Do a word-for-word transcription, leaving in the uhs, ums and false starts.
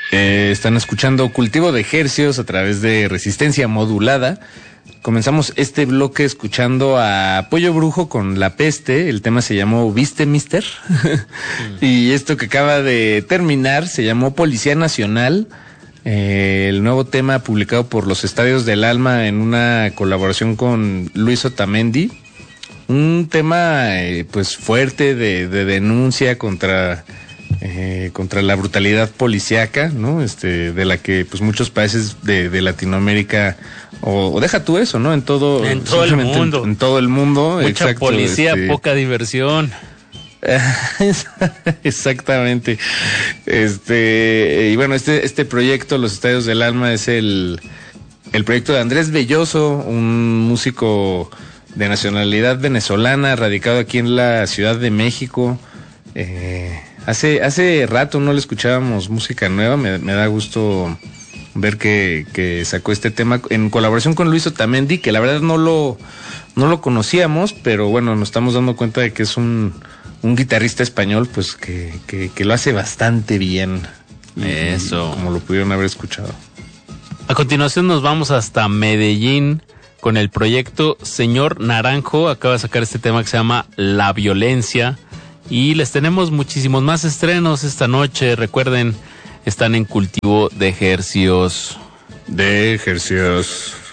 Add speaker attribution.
Speaker 1: Eh, están escuchando Cultivo de Hercios a través de Resistencia Modulada. Comenzamos este bloque escuchando a Pollo Brujo con La Peste. El tema se llamó ¿Viste, Mister? mm. Y esto que acaba de terminar se llamó Policía Nacional. Eh, el nuevo tema publicado por Los Estadios del Alma en una colaboración con Luis Otamendi. Un tema eh, pues fuerte de, de denuncia contra... Eh, contra la brutalidad policíaca, ¿no? Este, de la que pues muchos países de, de Latinoamérica, o, o deja tú eso, ¿no? En todo,
Speaker 2: en todo el mundo,
Speaker 1: en, en todo el mundo,
Speaker 2: mucha
Speaker 1: exacto,
Speaker 2: policía,
Speaker 1: este...
Speaker 2: poca diversión.
Speaker 1: Exactamente. Este, y bueno, este, este proyecto, Los Estadios del Alma, es el, el proyecto de Andrés Belloso, un músico de nacionalidad venezolana, radicado aquí en la Ciudad de México. Eh, Hace hace rato no le escuchábamos música nueva, me, me da gusto ver que, que sacó este tema en colaboración con Luis Otamendi, que la verdad no lo no lo conocíamos, pero bueno, nos estamos dando cuenta de que es un, un guitarrista español, pues que, que, que lo hace bastante bien.
Speaker 2: Eso.
Speaker 1: Como lo pudieron haber escuchado.
Speaker 2: A continuación nos vamos hasta Medellín con el proyecto Señor Naranjo. Acaba de sacar este tema que se llama La Violencia. Y les tenemos muchísimos más estrenos esta noche. Recuerden, están en Cultivo de Hercios.
Speaker 1: De Hercios.